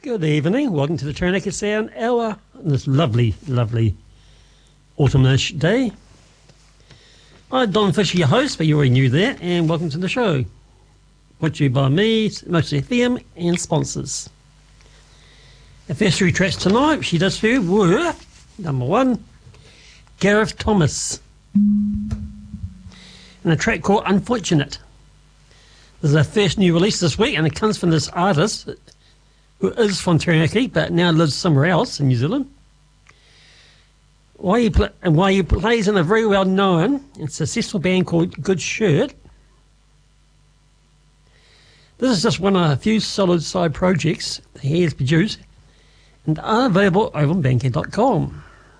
Good evening. Welcome to the Taranaki Sound Hour on this lovely, lovely autumnish day. I'm Don Fisher, your host, but you already knew that, and welcome to the show. Brought to you by me, Mostly FM, and sponsors. The first three tracks tonight, she does for you, were, number one, Gareth Thomas, and a track called Unfortunate. This is our first new release this week, and it comes from this artist who is from Taranaki but now lives somewhere else in New Zealand. While he plays in a very well known and successful band called Good Shirt, this is just one of a few solid side projects he has produced and are available over on Bandcamp.com.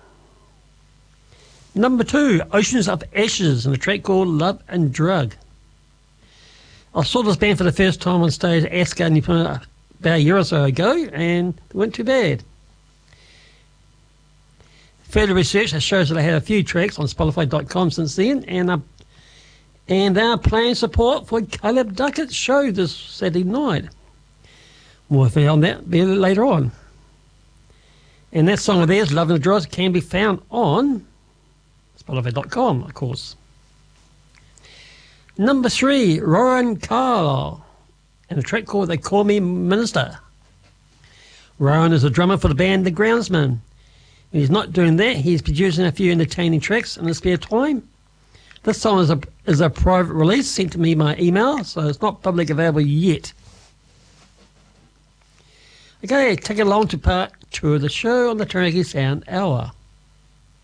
Number two, Oceans of Ashes, and a track called Love and Drug. I saw this band for the first time on stage at Ascot about a year or so ago, and it weren't too bad. Further research shows that I had a few tracks on Spotify.com since then, and they are playing support for Caleb Duckett's show this Saturday night. More on that later on. And that song of theirs, Love and Drug, can be found on Spotify.com, of course. Number three, Rowan Carlisle, and a track called They Call Me Minister. Rowan is a drummer for the band The Groundsman. When he's not doing that, he's producing a few entertaining tracks in his spare time. This song is a private release sent to me by email, so it's not public available yet. Okay, take it along to part two of the show on the Taranaki Sound Hour.